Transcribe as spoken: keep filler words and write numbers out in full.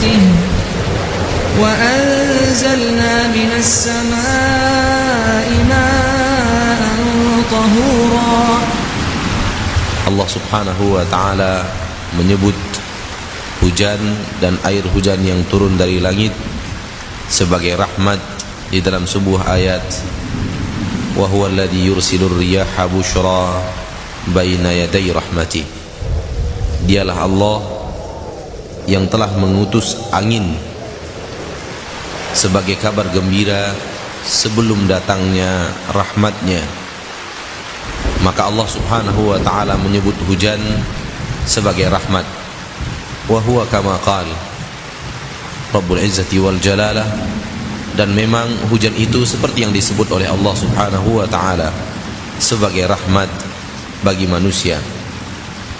رحمته وأنزلنا من السماء ماء طهورا. Allah subhanahu wa ta'ala menyebut hujan dan air hujan yang turun dari langit sebagai rahmat di dalam sebuah ayat, wa huwa alladhi yursilur riyaha bushra baina yaday rahmati. Dialah Allah yang telah mengutus angin sebagai kabar gembira sebelum datangnya rahmatnya. Maka Allah subhanahu wa ta'ala menyebut hujan sebagai rahmat. Wa huwa kama qala Rabbul Izzati wal Jalalah, dan memang hujan itu seperti yang disebut oleh Allah subhanahu wa ta'ala sebagai rahmat bagi manusia.